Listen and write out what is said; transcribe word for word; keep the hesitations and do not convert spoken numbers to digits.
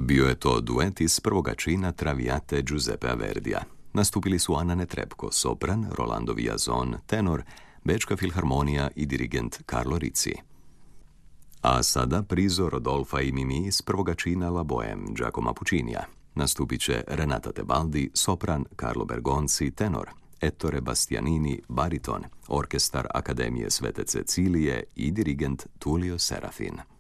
Bio je to duet iz prvoga čina Traviate Giuseppea Verdija. Nastupili su Anna Netrebko, sopran, Rolando Villazon, tenor, Bečka filharmonija i dirigent Carlo Rizzi. A sada prizor Rodolfa i Mimi iz prvoga čina La Bohème Giacomo Puccinija. Nastupit će Renata Tebaldi, sopran, Carlo Bergonzi, tenor, Ettore Bastianini, bariton, orkestar Akademije Svete Cecilije i dirigent Tullio Serafin.